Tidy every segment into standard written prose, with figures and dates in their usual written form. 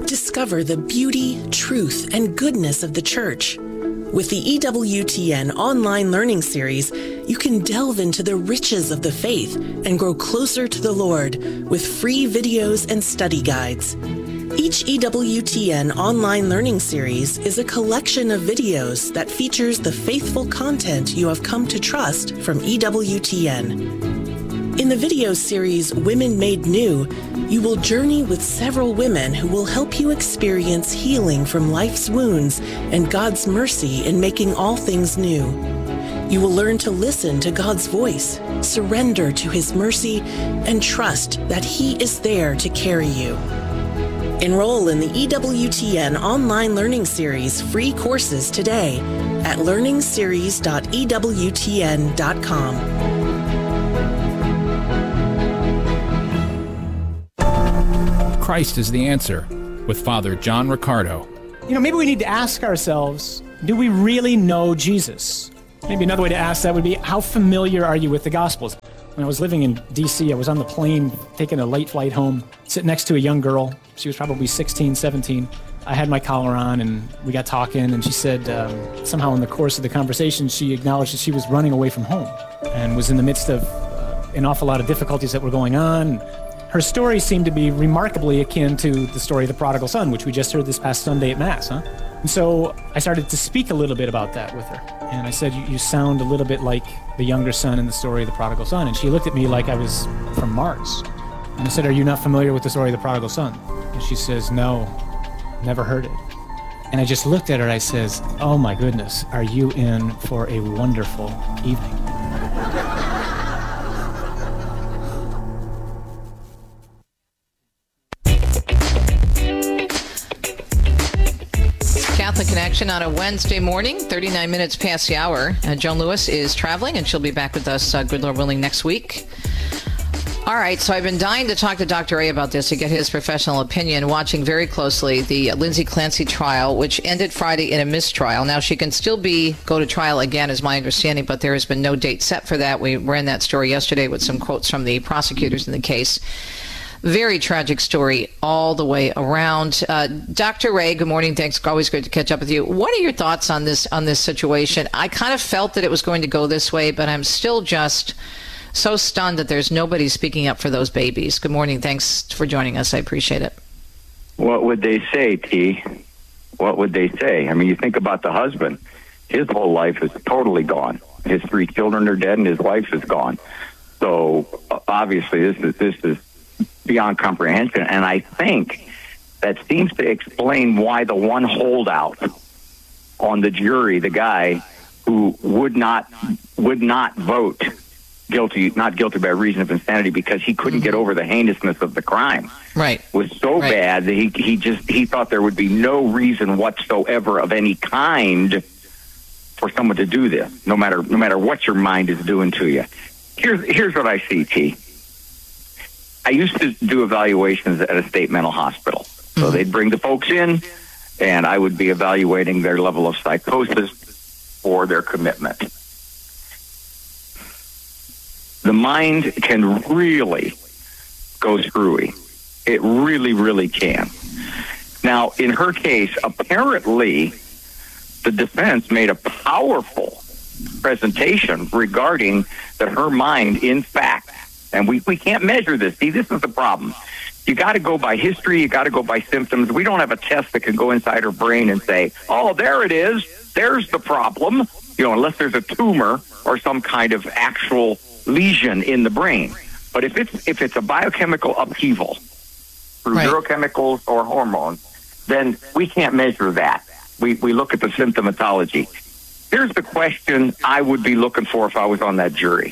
Discover the beauty, truth, and goodness of the church. With the EWTN online learning series, you can delve into the riches of the faith and grow closer to the Lord with free videos and study guides. Each EWTN online learning series is a collection of videos that features the faithful content you have come to trust from EWTN. In the video series, Women Made New, you will journey with several women who will help you experience healing from life's wounds and God's mercy in making all things new. You will learn to listen to God's voice, surrender to His mercy, and trust that He is there to carry you. Enroll in the EWTN online learning series free courses today at learningseries.ewtn.com. Christ is the Answer with Father John Riccardo. Maybe we need to ask ourselves, do we really know Jesus? Maybe another way to ask that would be, how familiar are you with the Gospels? When I was living in D.C., I was on the plane taking a late flight home, sitting next to a young girl. She was probably 16, 17. I had my collar on, and we got talking, and she said somehow in the course of the conversation, she acknowledged that she was running away from home and was in the midst of an awful lot of difficulties that were going on. Her story seemed to be remarkably akin to the story of the prodigal son, which we just heard this past Sunday at Mass, And so I started to speak a little bit about that with her. And I said, you sound a little bit like the younger son in the story of the prodigal son. And she looked at me like I was from Mars. And I said, are you not familiar with the story of the prodigal son? And she says, no, never heard it. And I just looked at her, I says, oh my goodness, are you in for a wonderful evening? Catholic Connection on a Wednesday morning, 39 minutes past the hour. Joan Lewis is traveling, and she'll be back with us, good Lord willing, next week. All right, so I've been dying to talk to Dr. Ray about this, to get his professional opinion, watching very closely the Lindsay Clancy trial, which ended Friday in a mistrial. Now, she can still go to trial again, is my understanding, but there has been no date set for that. We ran that story yesterday with some quotes from the prosecutors in the case. Very tragic story all the way around. Dr. Ray, good morning. Thanks. Always good to catch up with you. What are your thoughts on this situation? I kind of felt that it was going to go this way, but I'm still just so stunned that there's nobody speaking up for those babies. Good morning. Thanks for joining us. I appreciate it. What would they say, T? What would they say? I mean, you think about the husband. His whole life is totally gone. His 3 children are dead, and his wife is gone. So obviously, this is beyond comprehension, and I think that seems to explain why the one holdout on the jury, the guy who would not vote guilty, not guilty by reason of insanity, because he couldn't get over the heinousness of the crime, right, was so bad that he thought there would be no reason whatsoever of any kind for someone to do this, no matter what your mind is doing to you. Here's what I see, T. I used to do evaluations at a state mental hospital. So they'd bring the folks in, and I would be evaluating their level of psychosis or their commitment. The mind can really go screwy. It really, really can. Now, in her case, apparently, the defense made a powerful presentation regarding that her mind, in fact, and we can't measure this. See, this is the problem. You got to go by history. You got to go by symptoms. We don't have a test that can go inside her brain and say, oh, there it is. There's the problem. Unless there's a tumor or some kind of actual lesion in the brain. But if it's a biochemical upheaval through neurochemicals or hormones, then we can't measure that. We look at the symptomatology. Here's the question I would be looking for if I was on that jury.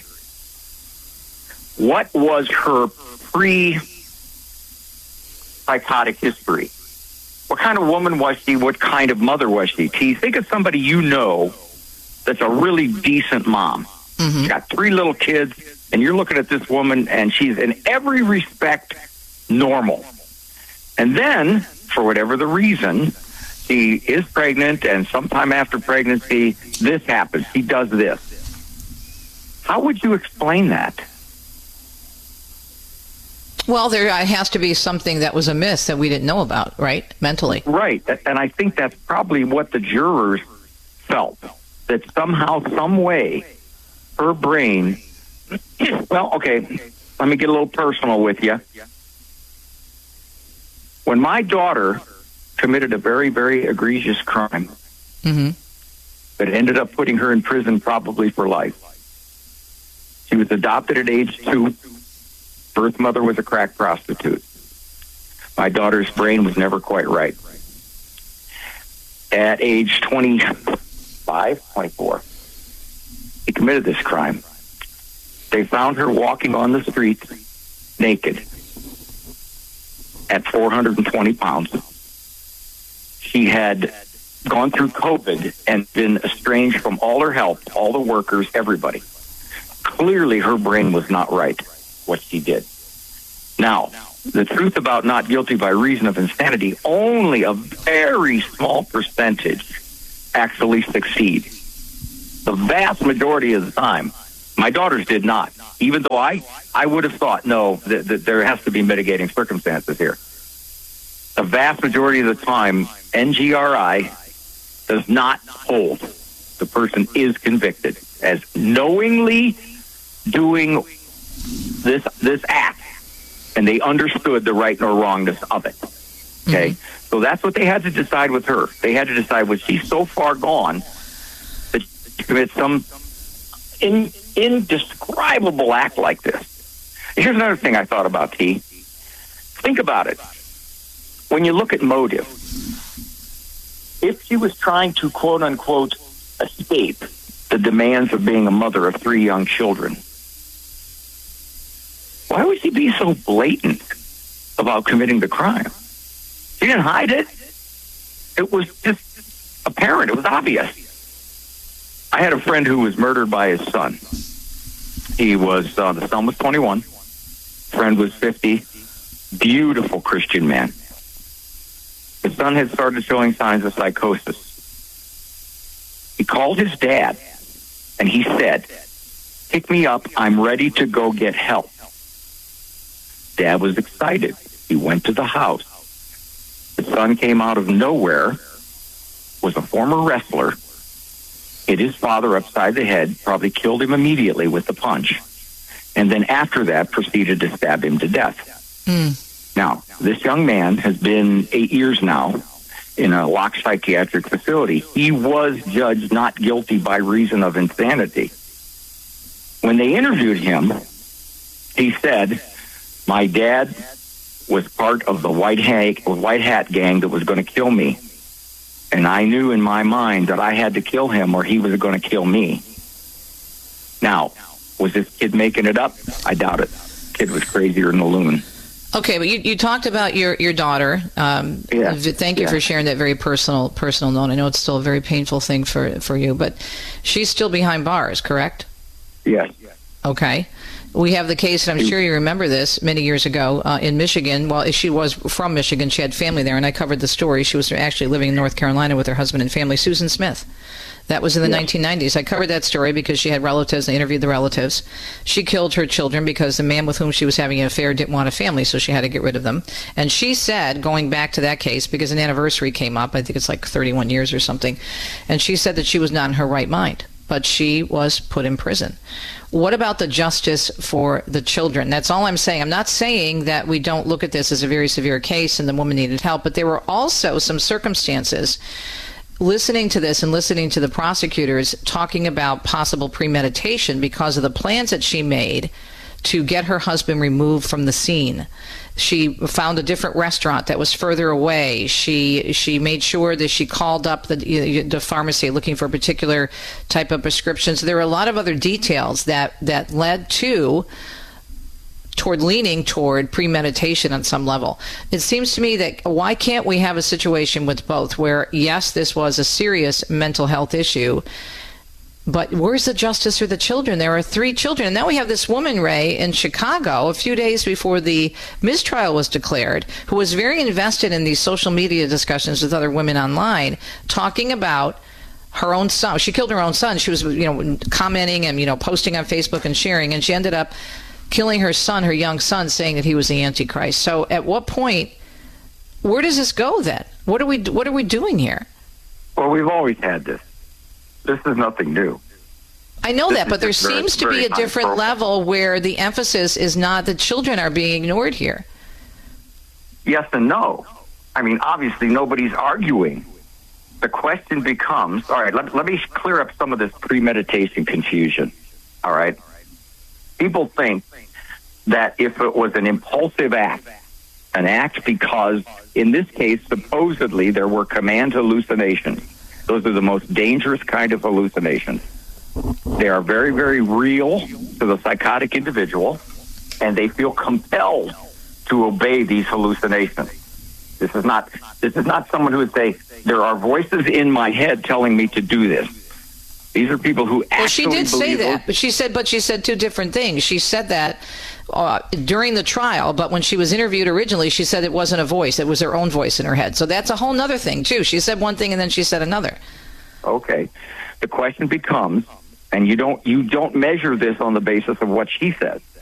What was her pre-psychotic history? What kind of woman was she? What kind of mother was she? Think of somebody that's a really decent mom. Mm-hmm. She's got 3 little kids, and you're looking at this woman, and she's in every respect normal. And then, for whatever the reason, she is pregnant, and sometime after pregnancy, this happens. She does this. How would you explain that? Well, there has to be something that was amiss that we didn't know about, right? Mentally. Right. And I think that's probably what the jurors felt, that somehow, some way, her brain, well, okay, let me get a little personal with you. When my daughter committed a very, very egregious crime that ended up putting her in prison probably for life, she was adopted at age 2. Birth mother was a crack prostitute. My daughter's brain was never quite right. At age 24, he committed this crime. They found her walking on the street naked at 420 pounds. She had gone through COVID and been estranged from all her help, all the workers, everybody. Clearly, her brain was not right, what she did. Now, the truth about not guilty by reason of insanity, only a very small percentage actually succeed. The vast majority of the time, my daughters did not, even though I would have thought, no, that there has to be mitigating circumstances here. The vast majority of the time, NGRI does not hold. The person is convicted as knowingly doing this act, and they understood the right or wrongness of it. Okay? So that's what they had to decide with her. They had to decide, was she so far gone that she commit some indescribable act like this? Here's another thing I thought about, T. Think about it. When you look at motive, if she was trying to, quote-unquote, escape the demands of being a mother of 3 young children, why would she be so blatant about committing the crime? She didn't hide it. It was just apparent. It was obvious. I had a friend who was murdered by his son. He was, the son was 21. Friend was 50. Beautiful Christian man. His son had started showing signs of psychosis. He called his dad, and he said, "Pick me up. I'm ready to go get help." Dad was excited. He went to the house. The son came out of nowhere, was a former wrestler, hit his father upside the head, probably killed him immediately with the punch, and then after that proceeded to stab him to death. Now, this young man has been 8 years now in a locked psychiatric facility. He was judged not guilty by reason of insanity. When they interviewed him, he said, "My dad was part of the white hat gang that was going to kill me. And I knew in my mind that I had to kill him or he was going to kill me." Now, was this kid making it up? I doubt it. Kid was crazier than a loon. Okay, but you talked about your daughter. Thank you for sharing that very personal note. I know it's still a very painful thing for you, but she's still behind bars, correct? Yes. Okay. We have the case, and I'm sure you remember this, many years ago in Michigan. Well, she was from Michigan. She had family there, and I covered the story. She was actually living in North Carolina with her husband and family, Susan Smith. That was in the 1990s. I covered that story because she had relatives. I interviewed the relatives. She killed her children because the man with whom she was having an affair didn't want a family, so she had to get rid of them. And she said, going back to that case, because an anniversary came up, I think it's like 31 years or something, and she said that she was not in her right mind, but she was put in prison. What about the justice for the children? That's all I'm saying. I'm not saying that we don't look at this as a very severe case and the woman needed help, but there were also some circumstances, listening to this and listening to the prosecutors talking about possible premeditation because of the plans that she made to get her husband removed from the scene. She found a different restaurant that was further away. She made sure that she called up the pharmacy looking for a particular type of prescriptions. There were a lot of other details that led toward leaning toward premeditation on some level. It seems to me that why can't we have a situation with both where, yes, this was a serious mental health issue, but where's the justice for the children? There are 3 children. And now we have this woman, Ray, in Chicago, a few days before the mistrial was declared, who was very invested in these social media discussions with other women online, talking about her own son. She killed her own son. She was, commenting and, posting on Facebook and sharing, and she ended up killing her son, her young son, saying that he was the Antichrist. So at what point, where does this go then? What are we doing here? Well, we've always had this. This is nothing new. I know that, but there seems to be a different level where the emphasis is not that children are being ignored here. Yes and no. I mean, obviously, nobody's arguing. The question becomes, all right, let me clear up some of this premeditation confusion, all right? People think that if it was an impulsive act, an act because, in this case, supposedly there were command hallucinations. Those are the most dangerous kind of hallucinations. They are very, very real to the psychotic individual, and they feel compelled to obey these hallucinations. This is not someone who would say, there are voices in my head telling me to do this. These are people who actually she did say that, those. but she said two different things. She said that during the trial, but when she was interviewed originally, she said it wasn't a voice. It was her own voice in her head. So that's a whole other thing, too. She said one thing and then she said another. Okay. The question becomes, and you don't measure this on the basis of what she says.